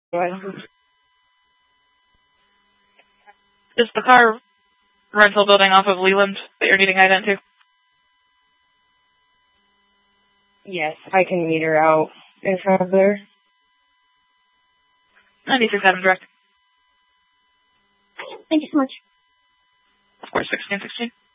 Is the car rental building off of Leland that you're needing ident to? Yes, I can meet her out in front of there. 96-7 direct. Thank you so much. Of course, 1616.